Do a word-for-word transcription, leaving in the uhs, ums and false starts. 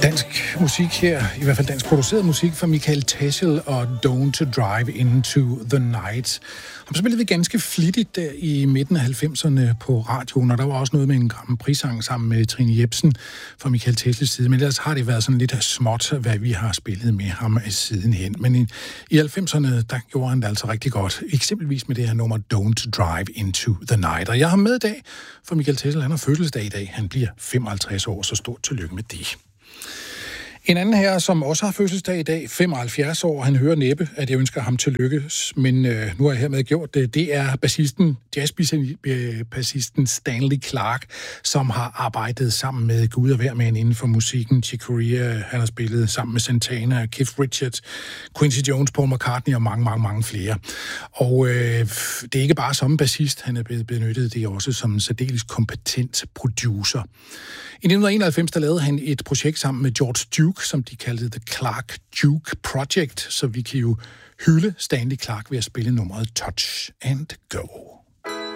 Dansk musik her, i hvert fald dansk produceret musik fra Michael Teschel og Don't Drive Into the Night. Ham spillede vi ganske flittigt der i midten af halvfemserne på radioen, og der var også noget med en Grand Prix-sang sammen med Trine Jepsen fra Michael Teschels side, men ellers har det været sådan lidt småt, hvad vi har spillet med ham sidenhen. Men i, i halvfemserne, der gjorde han det altså rigtig godt, eksempelvis med det her nummer Don't Drive Into the Night. Og jeg har med i dag, for Michael Teschel, han har fødselsdag i dag, han bliver femoghalvtreds år, så stort tillykke med det. En anden her, som også har fødselsdag i dag, femoghalvfjerds år, han hører næppe, at jeg ønsker ham tillykke, men øh, nu har jeg hermed gjort det. Det er bassisten, jazzbassisten Stanley Clarke, som har arbejdet sammen med Gud og hver mand inden for musikken. Chick Corea, han har spillet sammen med Santana, Keith Richards, Quincy Jones, Paul McCartney og mange, mange, mange flere. Og øh, det er ikke bare som bassist, han er blevet benyttet, det er også som en særdeles kompetent producer. I nitten enoghalvfems der lavede han et projekt sammen med George Duke, som de kaldte The Clarke Duke Project, så vi kan jo hylde Stanley Clarke ved at spille nummeret Touch and Go.